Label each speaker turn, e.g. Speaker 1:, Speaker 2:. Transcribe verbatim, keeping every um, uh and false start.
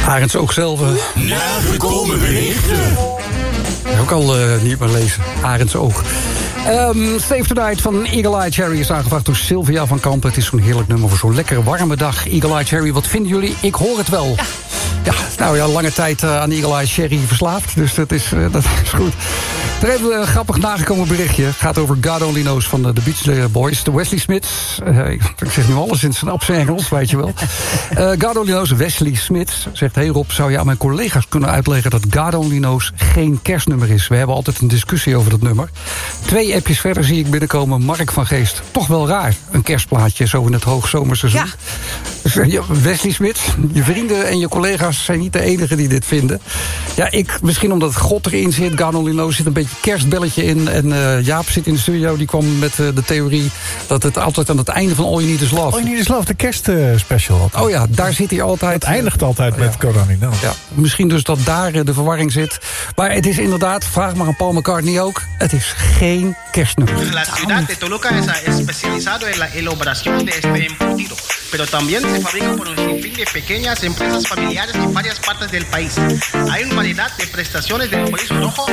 Speaker 1: Arends Oog zelf. Uh...
Speaker 2: Nagekomen berichten.
Speaker 1: Ook al uh, niet meer lezen. Arends Oog. Um, Save Tonight van Eagle Eye Cherry is aangevraagd door Sylvia van Kampen. Het is zo'n heerlijk nummer voor zo'n lekkere warme dag. Eagle Eye Cherry, wat vinden jullie? Ik hoor het wel. Ja. Ja, nou ja, lange tijd uh, aan Eagle Eye Cherry verslaafd. Dus dat is, uh, dat is goed. Er hebben we een grappig nagekomen berichtje. Het gaat over God Only Knows van de, de Beach Boys. De Wesley Smiths. Uh, ik zeg nu alles in zijn, op zijn Engels, weet je wel. Uh, God Only Knows, Wesley Smiths, zegt... Hey Rob, zou je aan mijn collega's kunnen uitleggen... dat God Only Knows geen kerstnummer is? We hebben altijd een discussie over dat nummer. Twee appjes verder zie ik binnenkomen. Mark van Geest, toch wel raar. Een kerstplaatje zo in het hoogzomerseizoen. Ja. Dus, uh, Wesley Smiths, je vrienden en je collega's... zijn niet de enigen die dit vinden. Ja, ik, misschien omdat God erin zit. God Only Knows zit een beetje kerstbelletje in. En uh, Jaap zit in de studio, die kwam met uh, de theorie... dat het altijd aan het einde van All You Need Is Love...
Speaker 3: All You Need Is Love, de kerstspecial.
Speaker 1: Uh, oh ja, daar zit hij altijd...
Speaker 3: Het eindigt altijd uh, met
Speaker 1: ja.
Speaker 3: God Only Knows.
Speaker 1: Ja, misschien dus dat daar uh, de verwarring zit. Maar het is inderdaad, vraag maar aan Paul McCartney ook... het is geen kerstnummer.
Speaker 4: La ciudad de Toluca es especializado en la elaboración de este embutido, pero también se fabrica por un sinfín de pequeñas empresas familiares en varias partes del país. Hay una variedad de prestaciones del chorizo rojo